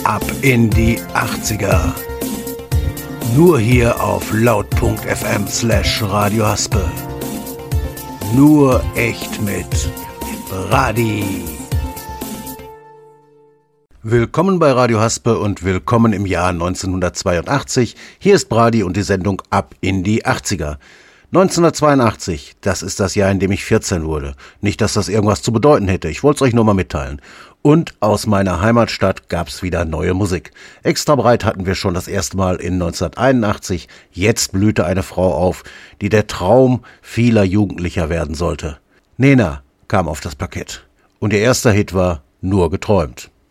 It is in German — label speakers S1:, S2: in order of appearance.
S1: Ab in die 80er. Nur hier auf laut.fm/Radio Haspe. Nur echt mit Brady. Willkommen bei Radio Haspe und willkommen im Jahr 1982. Hier ist Brady und die Sendung Ab in die 80er. 1982, das ist das Jahr, in dem ich 14 wurde. Nicht, dass das irgendwas zu bedeuten hätte, ich wollte es euch nur mal mitteilen. Und aus meiner Heimatstadt gab's wieder neue Musik. Extra breit hatten wir schon das erste Mal in 1981. Jetzt blühte eine Frau auf, die der Traum vieler Jugendlicher werden sollte. Nena kam auf das Parkett. Und ihr erster Hit war Nur geträumt.